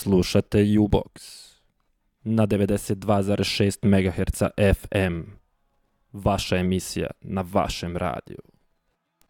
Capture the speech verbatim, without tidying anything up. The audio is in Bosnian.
Slušate U-Box na devedeset dva zarez šest megaherca F M. Vaša emisija na vašem radiju.